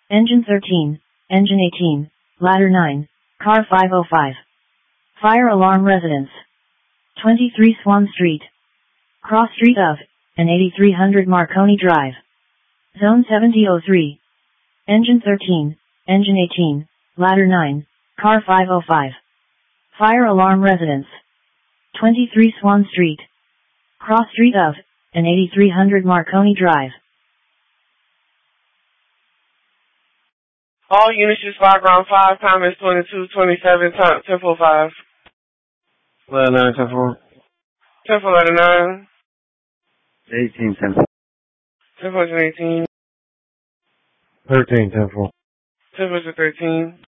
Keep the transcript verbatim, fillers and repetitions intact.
Engine thirteen, Engine eighteen, Ladder nine, Car five oh five. Fire alarm residence. twenty-three Swan Street. Cross Street of, and eighty-three hundred Marconi Drive. Zone seventy oh three. Engine thirteen, Engine eighteen, Ladder nine, Car five oh five. Fire alarm residence. twenty-three Swan Street. Cross Street of, and eighty-three hundred Marconi Drive. All units use fire ground five, time is twenty-two twenty-seven, time ten four five. Ladder nine, ten four. ten four ladder nine. eighteen, ten four. ten four eighteen. thirteen, ten four. ten four thirteen.